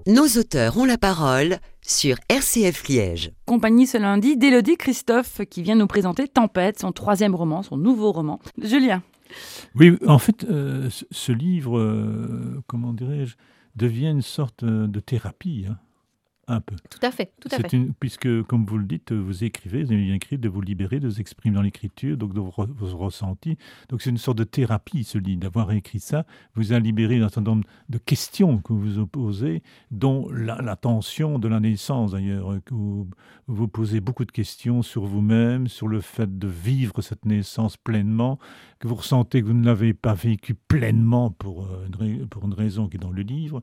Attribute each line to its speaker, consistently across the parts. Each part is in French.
Speaker 1: Nos auteurs ont la parole sur RCF Liège.
Speaker 2: Compagnie ce lundi d'Élodie Christophe qui vient nous présenter Tempête, son troisième roman, son nouveau roman. Julien.
Speaker 3: Oui, en fait, ce livre, comment dirais-je, devient une sorte de thérapie, hein, un peu.
Speaker 4: Tout à fait.
Speaker 3: Puisque, comme vous le dites, vous écrivez, vous avez bien écrit, de vous libérer, de vous exprimer dans l'écriture, donc de vos ressentis. Donc c'est une sorte de thérapie, ce livre, d'avoir écrit ça. Vous a libéré d'un certain nombre de questions que vous vous posez, dont la tension de la naissance, d'ailleurs, que vous posez beaucoup de questions sur vous-même, sur le fait de vivre cette naissance pleinement, que vous ressentez que vous ne l'avez pas vécu pleinement pour une raison qui est dans le livre.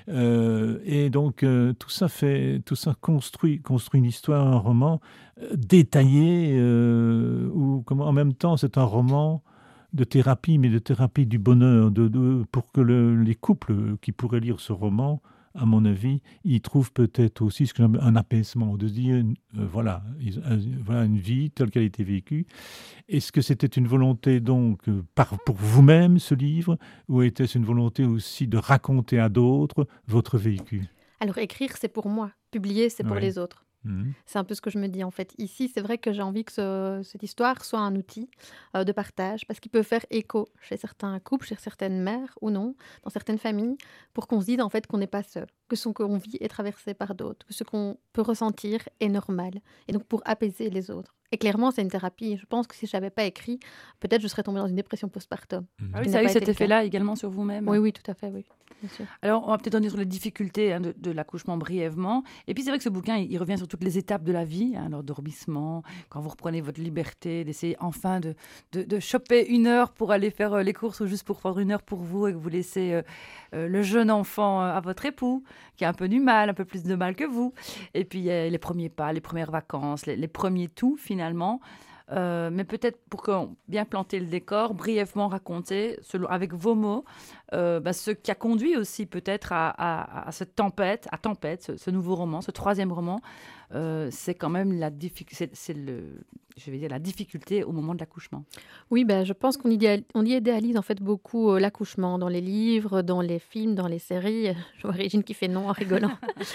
Speaker 3: Et donc, tout ça construit une histoire, un roman détaillé, où en même temps c'est un roman de thérapie, mais de thérapie du bonheur, pour que les couples qui pourraient lire ce roman, à mon avis, ils trouvent peut-être aussi ce que j'appelle un apaisement, de dire voilà une vie telle qu'elle a été vécue. Est-ce que c'était une volonté donc pour vous-même ce livre, ou était-ce une volonté aussi de raconter à d'autres votre vécu?
Speaker 4: Alors écrire, c'est pour moi. Publier, c'est pour
Speaker 3: Oui.
Speaker 4: les autres. C'est un peu ce que je me dis en fait. Ici, c'est vrai que j'ai envie que cette histoire soit un outil de partage, parce qu'il peut faire écho chez certains couples, chez certaines mères ou non, dans certaines familles, pour qu'on se dise en fait qu'on n'est pas seul, que ce qu'on vit est traversé par d'autres, que ce qu'on peut ressentir est normal, et donc pour apaiser les autres. Et clairement, c'est une thérapie. Je pense que si je n'avais pas écrit, peut-être je serais tombée dans une dépression postpartum.
Speaker 2: Ah oui, ça a eu cet effet-là également sur vous-même.
Speaker 4: Oui, tout à fait, oui. Bien sûr.
Speaker 2: Alors, on va peut-être revenir sur les difficultés de l'accouchement brièvement. Et puis, c'est vrai que ce bouquin, il revient sur toutes les étapes de la vie, l'endormissement, quand vous reprenez votre liberté, d'essayer enfin de choper une heure pour aller faire les courses ou juste pour faire une heure pour vous et que vous laissez le jeune enfant à votre époux, qui a un peu du mal, un peu plus de mal que vous. Et puis, il y a les premiers pas, les premières vacances, les premiers tout, finalement. Mais peut-être pour bien planter le décor, brièvement raconter, avec vos mots, ce qui a conduit aussi peut-être à cette Tempête, ce nouveau roman, ce troisième roman. C'est quand même la difficulté au moment de l'accouchement.
Speaker 4: Oui, je pense qu'on idéalise en fait beaucoup l'accouchement dans les livres, dans les films, dans les séries. Je vois Régine qui fait non en rigolant.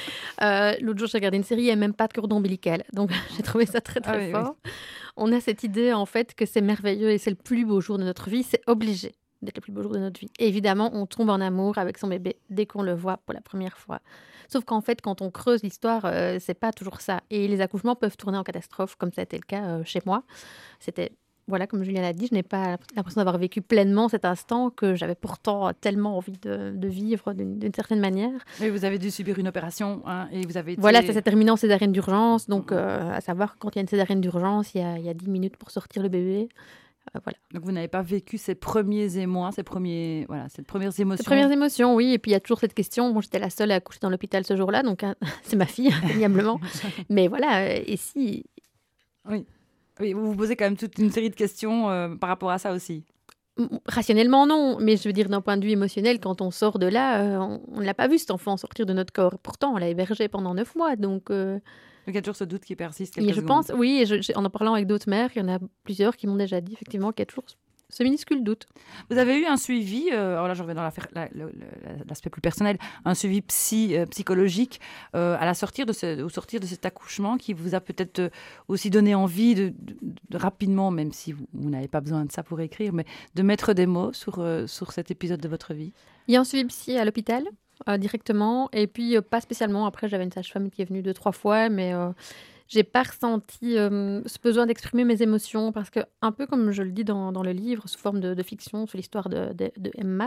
Speaker 4: L'autre jour, j'ai regardé une série, il n'y a même pas de cordon ombilical. Donc, j'ai trouvé ça très, très fort. Oui. On a cette idée en fait que c'est merveilleux et c'est le plus beau jour de notre vie. C'est obligé d'être le plus beau jour de notre vie. Et évidemment, on tombe en amour avec son bébé dès qu'on le voit pour la première fois. Sauf qu'en fait, quand on creuse l'histoire, c'est pas toujours ça. Et les accouchements peuvent tourner en catastrophe, comme ça a été le cas chez moi. C'était, voilà, comme Julien l'a dit, je n'ai pas l'impression d'avoir vécu pleinement cet instant que j'avais pourtant tellement envie de vivre d'une certaine manière.
Speaker 2: Et vous avez dû subir une opération, hein, et vous avez été...
Speaker 4: Voilà, ça s'est terminé en césarienne d'urgence. Donc, à savoir, quand il y a une césarienne d'urgence, il y a 10 minutes pour sortir le bébé. Voilà.
Speaker 2: Donc, vous n'avez pas vécu ces premiers émois, ces premières émotions.
Speaker 4: Ces premières émotions, oui. Et puis, il y a toujours cette question. Bon, j'étais la seule à accoucher dans l'hôpital ce jour-là, donc c'est ma fille, indéniablement. Mais voilà, et si...
Speaker 2: Oui, vous vous posez quand même toute une série de questions par rapport à ça aussi.
Speaker 4: Rationnellement, non. Mais je veux dire, d'un point de vue émotionnel, quand on sort de là, on ne l'a pas vu, cet enfant, sortir de notre corps. Pourtant, on l'a hébergé pendant 9 mois, donc...
Speaker 2: Donc, il y a toujours ce doute qui persiste
Speaker 4: quelques secondes. Pense, oui, et en parlant avec d'autres mères, il y en a plusieurs qui m'ont déjà dit effectivement qu'il y a toujours ce minuscule doute.
Speaker 2: Vous avez eu un suivi, alors là je reviens dans l'aspect plus personnel, un suivi psychologique au sortir de cet accouchement qui vous a peut-être aussi donné envie de rapidement, même si vous n'avez pas besoin de ça pour écrire, mais de mettre des mots sur cet épisode de votre vie.
Speaker 4: Il y a un suivi psy à l'hôpital. Directement, et puis pas spécialement. Après, j'avais une sage-femme qui est venue 2-3 fois, mais j'ai pas ressenti ce besoin d'exprimer mes émotions, parce que, un peu comme je le dis dans le livre, sous forme de fiction, sur l'histoire de Emma,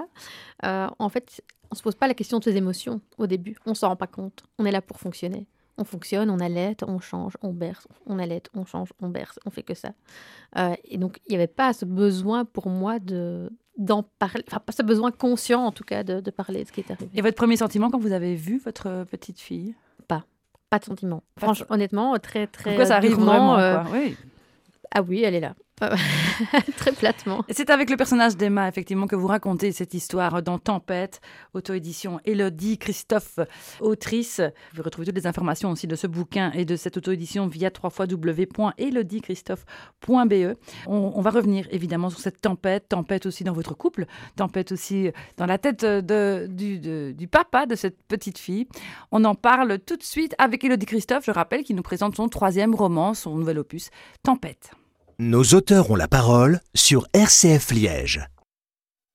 Speaker 4: en fait, on se pose pas la question de ses émotions au début. On s'en rend pas compte. On est là pour fonctionner. On fonctionne, on allaite, on change, on berce, on allaite, on change, on berce, on fait que ça. Et donc, il n'y avait pas ce besoin pour moi d'en parler, enfin pas ce besoin conscient en tout cas de parler de ce qui est arrivé.
Speaker 2: Et votre premier sentiment quand vous avez vu votre petite fille?
Speaker 4: Pas de sentiment. Franchement, honnêtement, très très.
Speaker 2: Pourquoi ça arrive vraiment, quoi. Oui.
Speaker 4: Ah oui, elle est là. Très platement.
Speaker 2: Et c'est avec le personnage d'Emma, effectivement, que vous racontez cette histoire dans Tempête, auto-édition Élodie Christophe, autrice. Vous retrouvez toutes les informations aussi de ce bouquin et de cette auto-édition via www.elodiechristophe.be. On va revenir évidemment sur cette tempête aussi dans votre couple, tempête aussi dans la tête du papa de cette petite fille. On en parle tout de suite avec Élodie Christophe, je rappelle, qui nous présente son 3e roman, son nouvel opus, Tempête.
Speaker 5: Nos auteurs ont la parole sur RCF Liège.